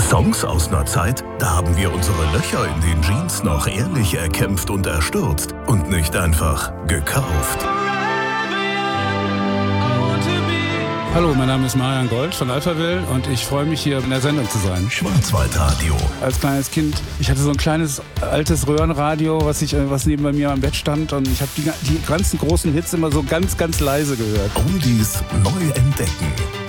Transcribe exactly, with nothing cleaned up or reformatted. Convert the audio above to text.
Songs aus einer Zeit, da haben wir unsere Löcher in den Jeans noch ehrlich erkämpft und erstürzt und nicht einfach gekauft. Hallo, mein Name ist Marian Gold von Alphaville und ich freue mich, hier in der Sendung zu sein. Schwarzwaldradio. Als kleines Kind, ich hatte so ein kleines altes Röhrenradio, was, ich, was neben bei mir am Bett stand, und ich habe die, die ganzen großen Hits immer so ganz, ganz leise gehört. Oldies neu entdecken.